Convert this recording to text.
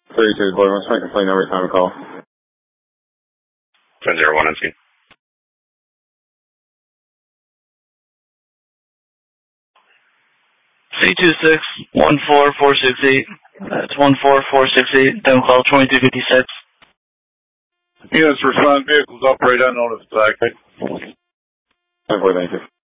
32 boy, let's make a complaint every time we call. 10-1 on scene. C26-14468. That's 14468. Down call 2256. Units respond, vehicles operate unknown as attack. 10-4, thank you.